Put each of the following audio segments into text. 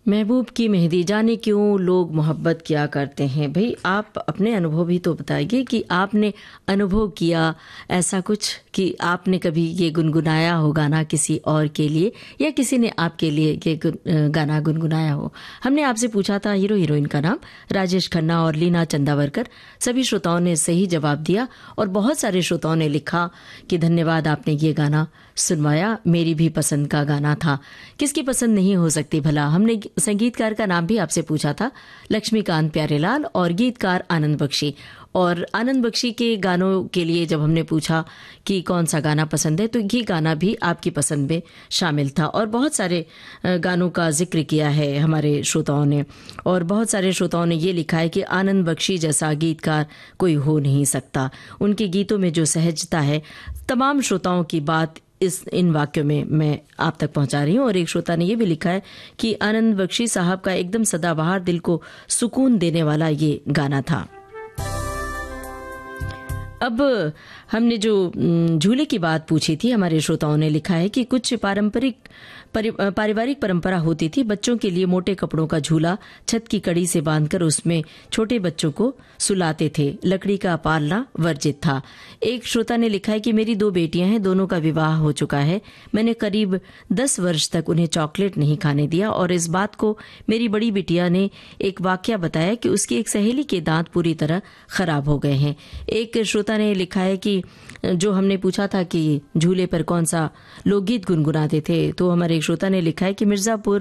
महबूब की मेहंदी, जाने क्यों लोग मोहब्बत किया करते हैं। भाई आप अपने अनुभव भी तो बताइए कि आपने अनुभव किया ऐसा कुछ कि आपने कभी ये गुनगुनाया हो गाना किसी और के लिए, या किसी ने आपके लिए ये गाना गुनगुनाया हो। हमने आपसे पूछा था हीरो हीरोइन का नाम, राजेश खन्ना और लीना चंदावरकर। सभी श्रोताओं ने सही जवाब दिया और बहुत सारे श्रोताओं ने लिखा कि धन्यवाद, आपने ये गाना सुनवाया, मेरी भी पसंद का गाना था। किसकी पसंद नहीं हो सकती भला। हमने संगीतकार का नाम भी आपसे पूछा था, लक्ष्मीकांत प्यारेलाल, और गीतकार आनंद बख्शी। और आनंद बख्शी के गानों के लिए जब हमने पूछा कि कौन सा गाना पसंद है, तो ये गाना भी आपकी पसंद में शामिल था। और बहुत सारे गानों का जिक्र किया है हमारे श्रोताओं ने, और बहुत सारे श्रोताओं ने ये लिखा है कि आनंद बख्शी जैसा गीतकार कोई हो नहीं सकता। उनके गीतों में जो सहजता है, तमाम श्रोताओं की बात इन वाक्यों में मैं आप तक पहुंचा रही हूं। और एक श्रोता ने यह भी लिखा है कि आनंद बख्शी साहब का एकदम सदाबहार, दिल को सुकून देने वाला ये गाना था। अब हमने जो झूले की बात पूछी थी, हमारे श्रोताओं ने लिखा है कि कुछ पारिवारिक परंपरा होती थी। बच्चों के लिए मोटे कपड़ों का झूला छत की कड़ी से बांधकर उसमें छोटे बच्चों को सुलाते थे। लकड़ी का पालना वर्जित था। एक श्रोता ने लिखा है कि मेरी 2 बेटियां हैं, दोनों का विवाह हो चुका है। मैंने करीब 10 वर्ष तक उन्हें चॉकलेट नहीं खाने दिया, और इस बात को मेरी बड़ी बिटिया ने एक वाकया बताया कि उसकी एक सहेली के दांत पूरी तरह खराब हो गए हैं। एक श्रोता ने लिखा है कि जो हमने पूछा था कि झूले पर कौन सा लोकगीत गुनगुनाते थे, तो हमारे एक श्रोता ने लिखा है कि मिर्जापुर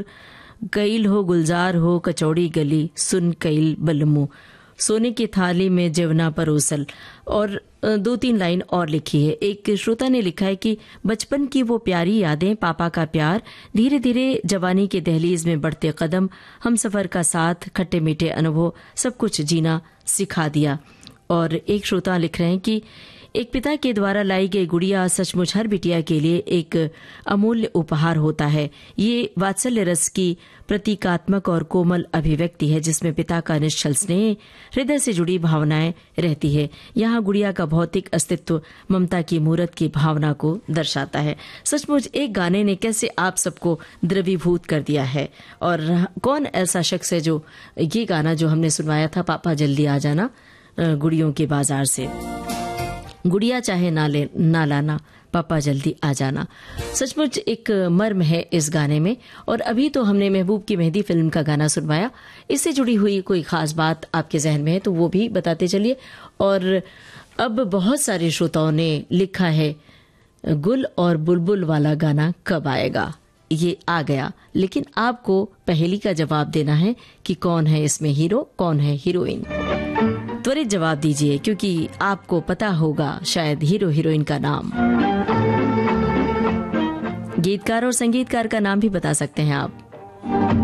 कईल हो गुलजार हो कचौड़ी गली, सुन कईल बलमू, सोने की थाली में जवना परोसल, और 2-3 लाइन और लिखी है। एक श्रोता ने लिखा है कि बचपन की वो प्यारी यादें, पापा का प्यार, धीरे धीरे जवानी के दहलीज में बढ़ते कदम, हम सफर का साथ, खट्टे मीठे अनुभव, सब कुछ जीना सिखा दिया। और एक श्रोता लिख रहे हैं कि एक पिता के द्वारा लाई गई गुड़िया सचमुच हर बिटिया के लिए एक अमूल्य उपहार होता है। ये वात्सल्य रस की प्रतीकात्मक और कोमल अभिव्यक्ति है, जिसमें पिता का निश्चल स्नेह, हृदय से जुड़ी भावनाएं रहती है। यहाँ गुड़िया का भौतिक अस्तित्व ममता की मूर्त की भावना को दर्शाता है। सचमुच एक गाने ने कैसे आप सबको द्रवीभूत कर दिया है। और कौन ऐसा शख्स है जो ये गाना जो हमने सुनवाया था, पापा जल्दी आ जाना, गुड़ियों के बाजार से, गुड़िया चाहे ना लाना, पापा जल्दी आ जाना। सचमुच एक मर्म है इस गाने में। और अभी तो हमने महबूब की मेहंदी फिल्म का गाना सुनवाया, इससे जुड़ी हुई कोई खास बात आपके जहन में है तो वो भी बताते चलिए। और अब बहुत सारे श्रोताओं ने लिखा है गुल और बुलबुल वाला गाना कब आएगा। ये आ गया, लेकिन आपको पहेली का जवाब देना है कि कौन है इसमें हीरो, कौन है हीरोइन। त्वरित जवाब दीजिए, क्योंकि आपको पता होगा शायद हीरो हीरोइन का नाम। गीतकार और संगीतकार का नाम भी बता सकते हैं आप।